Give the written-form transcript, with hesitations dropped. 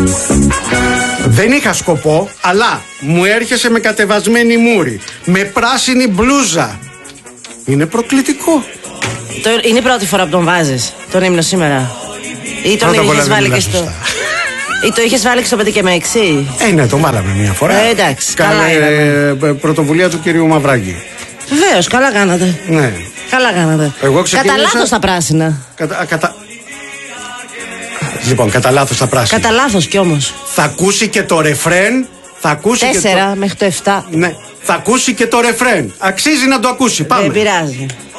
Δεν είχα σκοπό, αλλά μου έρχεσαι με κατεβασμένη μούρη, με πράσινη μπλούζα. Είναι προκλητικό. Είναι η πρώτη φορά που τον βάζεις τον ύμνο σήμερα? Ή τον είχες βάλει και στο... Ή το είχες βάλει και στο 5 και με 6? Ναι, το βάλαμε μια φορά. Εντάξει, καλά είναι. Πρωτοβουλία του κυρίου Μαυράκη. Βεβαίως, καλά κάνατε. Ναι. Καλά κάνατε. Κατά λάθος τα πράσινα. Λοιπόν, κατά λάθος τα πράσινα. Κατά λάθος κι όμως. Θα ακούσει και το ρεφρέν. 4 μέχρι το 7. Ναι. Θα ακούσει και το ρεφρέν. Αξίζει να το ακούσει. Πάμε. Δεν πειράζει.